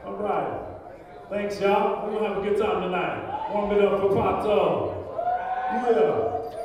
All right. Thanks, y'all. We're going to have a good time tonight. Warm it up for Pato. Yeah.